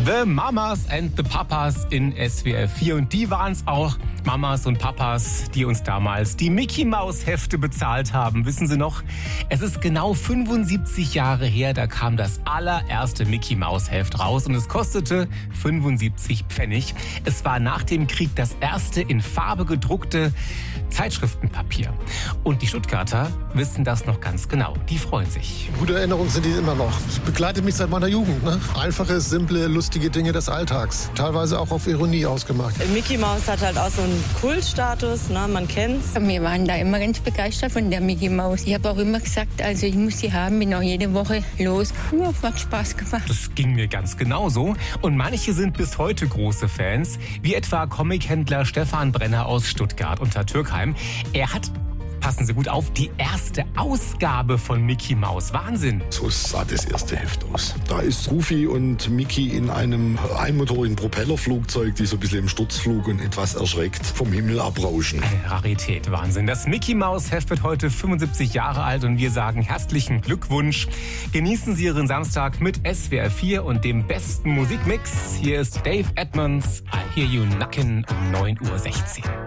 The Mamas and the Papas in SWR 4. Und die waren es auch, Mamas und Papas, die uns damals die Mickey-Maus-Hefte bezahlt haben. Wissen Sie noch? Es ist genau 75 Jahre her, da kam das allererste Mickey-Maus-Heft raus und es kostete 75 Pfennig. Es war nach dem Krieg das erste in Farbe gedruckte Zeitschriftenpapier. Und die Stuttgarter wissen das noch ganz genau. Die freuen sich. Gute Erinnerungen sind die immer noch. Das begleitet mich seit meiner Jugend. Ne? Einfache, simple, lustige Dinge des Alltags. Teilweise auch auf Ironie ausgemacht. Mickey Maus hat halt auch so einen Kultstatus, ne? Man kennt's. Wir waren da immer ganz begeistert von der Mickey Maus. Ich habe auch immer gesagt, also ich muss sie haben, bin auch jede Woche los. Ja, hat Spaß gemacht. Das ging mir ganz genauso. Und manche sind bis heute große Fans, wie etwa Comichändler Stefan Brenner aus Stuttgart unter Türkheim. Er hat, passen Sie gut auf, die erste Ausgabe von Mickey Maus. Wahnsinn. So sah das erste Heft aus. Da ist Goofy und Mickey in einem einmotorigen Propellerflugzeug, die so ein bisschen im Sturzflug und etwas erschreckt vom Himmel abrauschen. Eine Rarität, Wahnsinn. Das Mickey Maus Heft wird heute 75 Jahre alt und wir sagen herzlichen Glückwunsch. Genießen Sie Ihren Samstag mit SWR 4 und dem besten Musikmix. Hier ist Dave Edmonds, I Hear You Knockin' um 9:16 Uhr.